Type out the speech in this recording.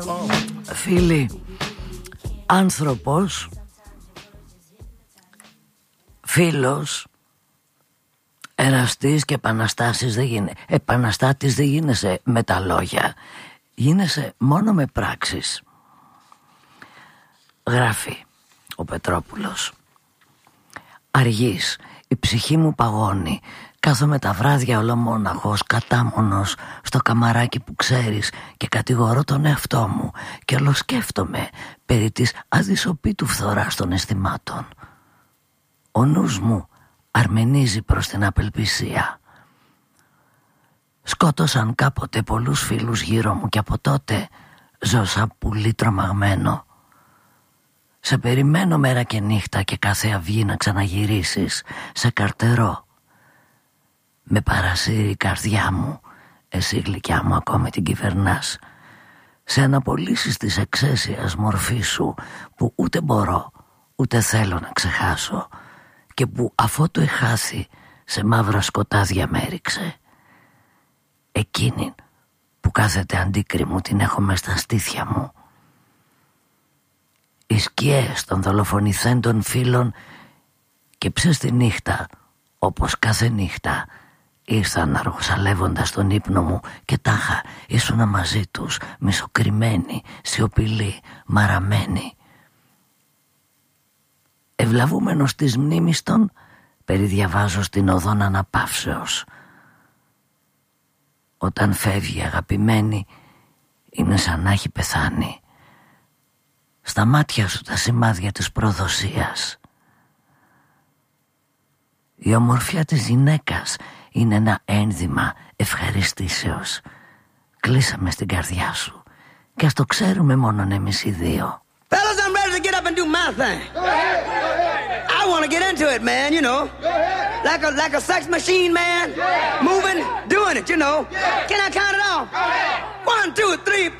Φίλοι, άνθρωπος, φίλος, εραστής και επαναστάτης δεν γίνεσαι με τα λόγια, γίνεσαι μόνο με πράξεις. Γράφει ο Πετρόπουλος. Αργής, η ψυχή μου παγώνει. Κάθομαι τα βράδια ολομόναχος, κατάμονος, στο καμαράκι που ξέρεις και κατηγορώ τον εαυτό μου και ολοσκέφτομαι περί της αδυσοπίτου φθοράς των αισθημάτων. Ο νους μου αρμενίζει προς την απελπισία. Σκότωσαν κάποτε πολλούς φίλους γύρω μου και από τότε ζω σαν πουλί τρομαγμένο. Σε περιμένω μέρα και νύχτα και κάθε αυγή να ξαναγυρίσεις. Σε καρτερώ. Με παρασύρει η καρδιά μου, εσύ γλυκιά μου ακόμη την κυβερνάς. Σε αναπολύσεις της εξαίσιας μορφή σου που ούτε μπορώ ούτε θέλω να ξεχάσω και που αφότου εχάθη σε μαύρα σκοτάδια με έριξε. Εκείνη που κάθεται αντίκρι μου την έχω μες στα στήθια μου. Οι σκιές των δολοφονηθέντων φίλων και ψες τη νύχτα, όπως κάθε νύχτα, ήρθαν αργοσαλεύοντας τον ύπνο μου και τάχα ήσουνα μαζί τους, μισοκριμμένοι, σιωπηλοί, μαραμένοι. Ευλαβούμενος της μνήμης των, περιδιαβάζω στην οδόν αναπαύσεως. Όταν φεύγει αγαπημένη, είναι σαν να έχει πεθάνει. Στα μάτια σου τα σημάδια της προδοσίας. Η ομορφιά της γυναίκας είναι ένα ένδυμα ευχαριστήσεως. Κλείσαμε στην καρδιά σου και ας το ξέρουμε μόνον εμείς οι δύο. Fellas, I'm ready to get up and do my thing. I want to get into it, man, you know. Like a sex machine, man. Moving, doing it, you know. Can I count it off? 1, 2, 3, 4.